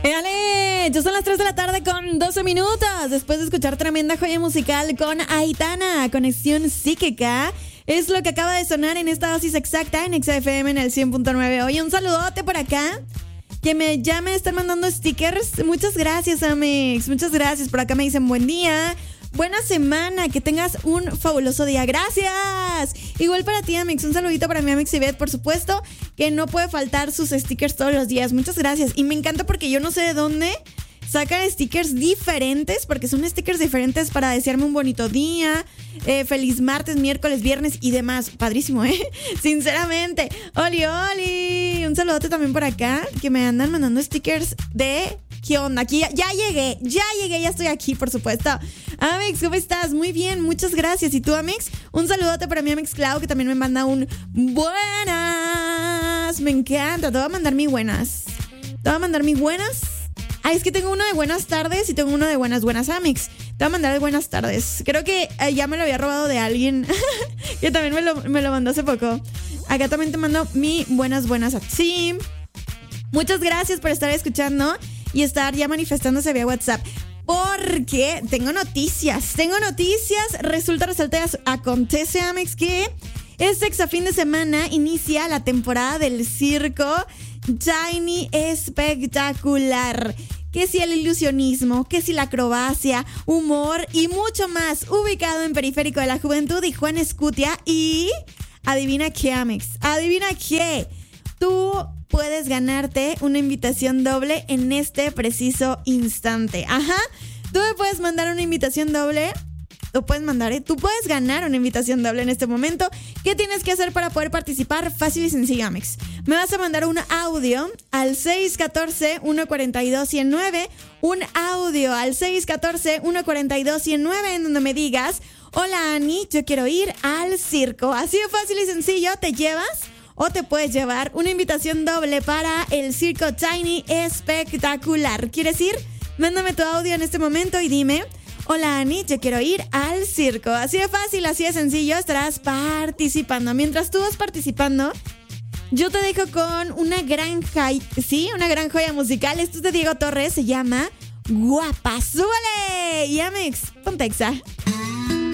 ¡Éale! Ya son las 3 de la tarde con 12 minutos. Después de escuchar tremenda joya musical con Aitana, Conexión Psíquica. Es lo que acaba de sonar en esta dosis exacta en XFM en el 100.9. Oye, un saludote por acá. Que ya me están mandando stickers. Muchas gracias, Amex. Muchas gracias. Por acá me dicen buen día. Buena semana, que tengas un fabuloso día. ¡Gracias! Igual para ti, Amex. Un saludito para mi Amex Ivette, por supuesto, que no puede faltar sus stickers todos los días. Muchas gracias. Y me encanta porque yo no sé de dónde sacan stickers diferentes, porque son stickers diferentes para desearme un bonito día, feliz martes, miércoles, viernes y demás. Padrísimo, sinceramente. ¡Oli! Un saludote también por acá, que me andan mandando stickers de... ¿Qué onda? Aquí ya llegué, ya estoy aquí, por supuesto. Amex, ¿cómo estás? Muy bien, muchas gracias. ¿Y tú, Amex? Un saludote para mi Amex Clau, que también me manda un buenas. Me encanta, te voy a mandar mi buenas. Es que tengo uno de buenas tardes y tengo uno de buenas, Amex. Te voy a mandar de buenas tardes. Creo que ya me lo había robado de alguien que también me lo mandó hace poco. Acá también te mando mi buenas a ti. Muchas gracias por estar escuchando y estar ya manifestándose vía WhatsApp. Porque tengo noticias. Resulta, acontece, Amex, que este fin de semana inicia la temporada del circo Tiny Espectacular. Que si el ilusionismo, que si la acrobacia, humor y mucho más, ubicado en Periférico de la Juventud y Juan Escutia. Y adivina qué, Amex, adivina qué. Tú puedes ganarte una invitación doble en este preciso instante. Ajá, tú me puedes mandar una invitación doble. Tú puedes ganar una invitación doble en este momento. ¿Qué tienes que hacer para poder participar? Fácil y sencillo, Amex. Me vas a mandar un audio al 614-142-109. Un audio al 614-142-109 en donde me digas: hola, Ani, yo quiero ir al circo. Así de fácil y sencillo. Te llevas o te puedes llevar una invitación doble para el circo Tiny Espectacular. ¿Quieres ir? Mándame tu audio en este momento y dime: hola, Ani, yo quiero ir al circo. Así de fácil, así de sencillo, estarás participando. Mientras tú vas participando, yo te dejo con una gran joya musical. Esto es de Diego Torres, se llama Guapa. ¡Súbale! Y Amex, ponte Exa.